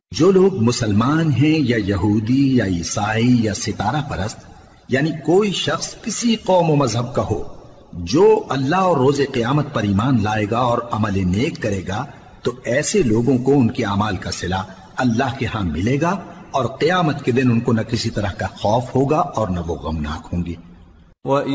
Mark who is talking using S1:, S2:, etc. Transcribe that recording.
S1: जो लोग मुसलमान हैं या यहूदी या ईसाई या सितारा परस्त, यानी कोई शख्स किसी कौम व मजहब का हो, जो अल्लाह और रोजे क़यामत पर ईमान लाएगा और अमल नेक करेगा, तो ऐसे लोगों को उनके अमाल का सिला अल्लाह के यहां मिलेगा और क़यामत के दिन उनको न किसी तरह का खौफ होगा और न वो गमनाक होंगे।